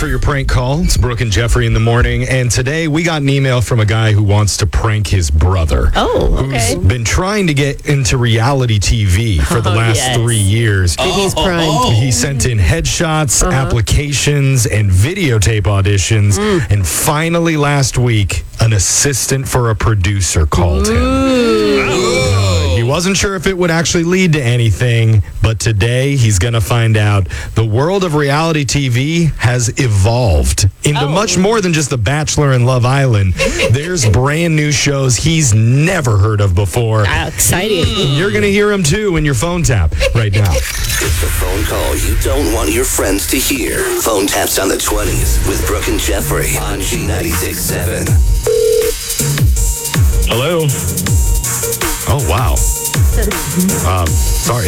for your prank call. It's Brooke and Jeffrey in the morning. And today we got an email from a guy who wants to prank his brother. Oh, okay. Who's been trying to get into reality TV for the last 3 years. He's prime. He sent in headshots, applications, and videotape auditions. And finally last week, an assistant for a producer called him. He wasn't sure if it would actually lead to anything, but today he's going to find out. The world of reality TV has evolved into much more than just The Bachelor and Love Island. There's brand new shows he's never heard of before. Exciting. You're going to hear him too in your phone tap right now. It's the phone call you don't want your friends to hear. Phone taps on the 20s with Brooke and Jeffrey on G96.7. Hello. Oh, wow. Sorry.